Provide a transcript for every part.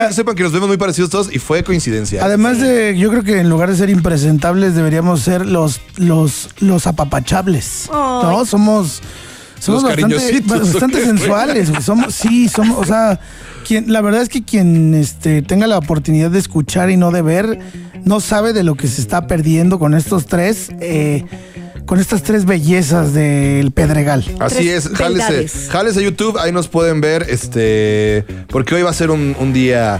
Sepan que nos vemos muy parecidos todos y fue coincidencia. Además de, yo creo que en lugar de ser impresentables deberíamos ser los apapachables. ¿No? Somos bastante sensuales. Somos, o sea, la verdad es que quien tenga la oportunidad de escuchar y no de ver, no sabe de lo que se está perdiendo con estos tres. Con estas tres bellezas del Pedregal. Así es, jálese a YouTube, ahí nos pueden ver, porque hoy va a ser un día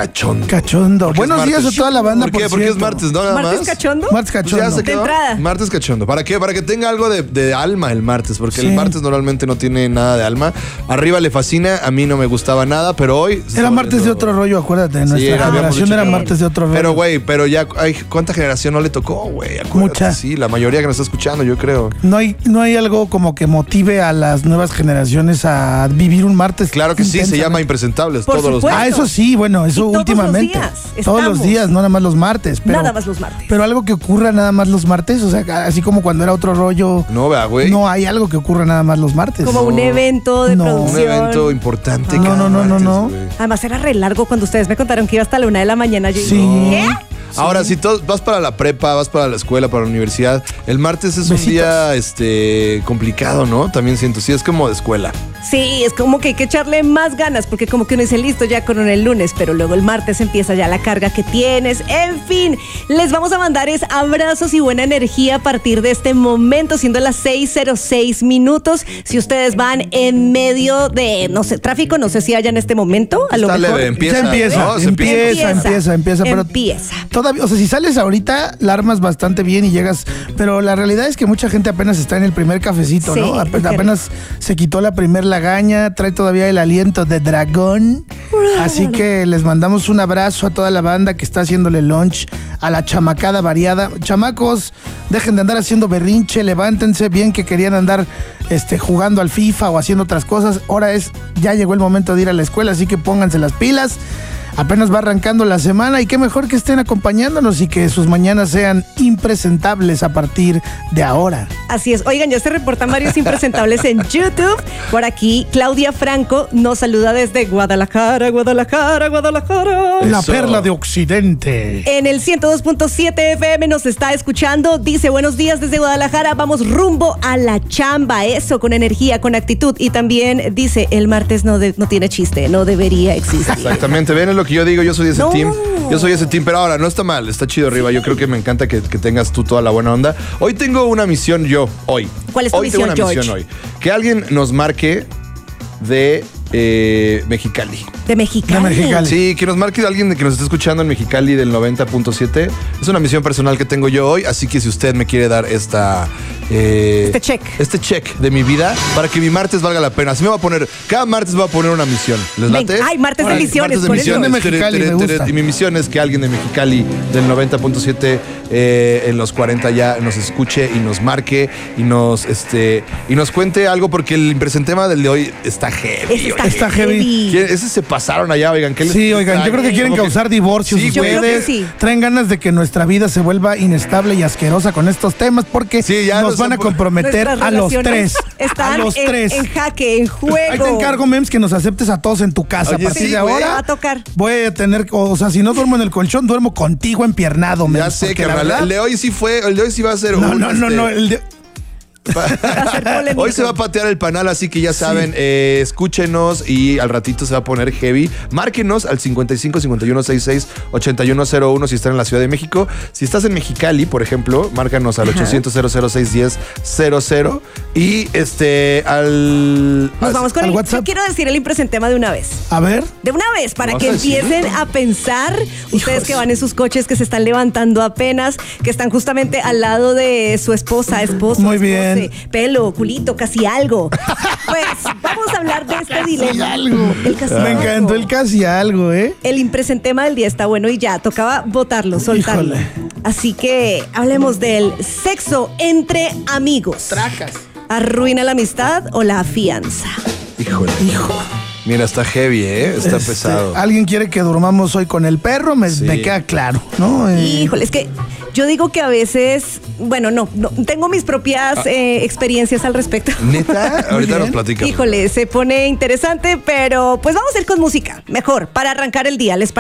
cachondo. Buenos días a toda la banda. ¿Por qué? Porque es martes, ¿no? Nada ¿Martes cachondo? Martes cachondo. Pues ya se quedó. De entrada. Martes cachondo. ¿Para qué? Para que tenga algo de alma el martes, porque el martes normalmente no tiene nada de alma. Arriba le fascina, a mí no me gustaba nada, pero hoy... Era martes de otro rollo, acuérdate. Nuestra generación era martes de otro rollo. Pero, güey, ya, ¿cuánta generación no le tocó, güey? Mucha. Sí, la mayoría que nos está escuchando, yo creo. No hay algo como que motive a las nuevas generaciones a vivir un martes. Claro que sí, se llama Impresentables Por todos los supuesto. días. Eso sí, bueno, eso Y últimamente. Todos los días, no nada más los martes. Nada más los martes. Pero algo que ocurra nada más los martes, o sea, así como cuando era otro rollo. No, vea, güey. No hay algo que ocurra nada más los martes. Como un evento de producción. Un evento importante. No. Además era re largo cuando ustedes me contaron que iba hasta la 1 de la mañana. Yo Sí. dije, ¿qué? Ahora, si vas para la prepa, vas para la escuela, para la universidad, el martes es un día complicado, ¿no? También siento, sí, es como de escuela. Sí, es como que hay que echarle más ganas, porque como que uno dice listo ya con el lunes, pero luego el martes empieza ya la carga que tienes. En fin, les vamos a mandar abrazos y buena energía a partir de este momento, siendo las 6:06 minutos. Si ustedes van en medio de, no sé, tráfico, no sé si haya en este momento, a lo Está mejor. leve, empieza. Ya empieza. Pero todavía, o sea, si sales ahorita, la armas bastante bien y llegas. Pero la realidad es que mucha gente apenas está en el primer cafecito, Sí, ¿no? Apenas se quitó la primer lagaña, trae todavía el aliento de dragón. Así que les mandamos un abrazo a toda la banda que está haciéndole lunch a la chamacada variada. Chamacos, dejen de andar haciendo berrinche, levántense, bien que querían andar jugando al FIFA o haciendo otras cosas. Ahora ya llegó el momento de ir a la escuela, así que pónganse las pilas. Apenas va arrancando la semana y qué mejor que estén acompañándonos y que sus mañanas sean impresentables a partir de ahora. Así es. Oigan, ya se reportan varios impresentables en YouTube. Por aquí, Claudia Franco nos saluda desde Guadalajara. La perla de Occidente. En el 102.7 FM nos está escuchando. Dice, buenos días desde Guadalajara. Vamos rumbo a la chamba. Eso, con energía, con actitud. Y también dice, el martes no tiene chiste, no debería existir. Exactamente. Ven, es lo que yo digo. Yo soy de ese team. Yo soy ese team. Pero ahora, no está mal. Está chido arriba. Yo creo que me encanta que tengas tú toda la buena onda. Hoy tengo una misión hoy. ¿Cuál es tu misión, tengo una George? misión hoy. Que alguien nos marque de Mexicali. De Mexicali. Sí, que nos marque alguien que nos esté escuchando en Mexicali del 90.7. Es una misión personal que tengo yo hoy, así que si usted me quiere dar este check de mi vida para que mi martes valga la pena. Así me va a poner, cada martes voy a poner una misión. ¿Les late? Ay, martes de misiones. Martes de misiones. De Mexicali, me gusta. Y mi misión es que alguien de Mexicali del 90.7 en los 40 ya nos escuche y nos marque y nos cuente algo, porque el impresentema del de hoy está heavy. Está heavy. Ese se pasaron allá, oigan. Sí, oigan, yo creo que quieren causar divorcios. Sí, yo creo que sí. Traen ganas de que nuestra vida se vuelva inestable y asquerosa con estos temas, porque ya nos van a comprometer a los tres. Están en jaque, en juego. Ahí te encargo, Mems, que nos aceptes a todos en tu casa. Oye, a partir sí, de ahora va a tocar. voy a tener, o sea, si no duermo en el colchón, duermo contigo empiernado, Mems. Ya sé, porque carnal. El de hoy sí va a ser No, el de... Hoy se va a patear el panal, así que ya saben, escúchenos y al ratito se va a poner heavy. Márquenos al 55 51 66 8101 si están en la Ciudad de México. Si estás en Mexicali, por ejemplo, márcanos al 800 00610 00 y nos vamos con al el WhatsApp. Yo quiero decir el impresentema de una vez. A ver. De una vez, para ¿Vas que a decirlo? empiecen a pensar, ustedes que van en sus coches, que se están levantando apenas, que están justamente al lado de su esposo. Muy bien. Pelo, culito, casi algo. Pues vamos a hablar de este dilema. Algo. El casi Me algo. encantó el casi algo, ¿eh? El impresentema del día está bueno y ya, tocaba botarlo, soltarlo. Híjole. Así que hablemos del sexo entre amigos. Tracas. ¿Arruina la amistad o la afianza? Híjole. Hijo. Mira, está heavy, está pesado. ¿Alguien quiere que durmamos hoy con el perro? Me queda claro, ¿no? Híjole, es que yo digo que a veces, bueno, no tengo mis propias experiencias al respecto. ¿Neta? Ahorita nos platicamos. Híjole, se pone interesante, pero pues vamos a ir con música, mejor, para arrancar el día. ¿Les parece?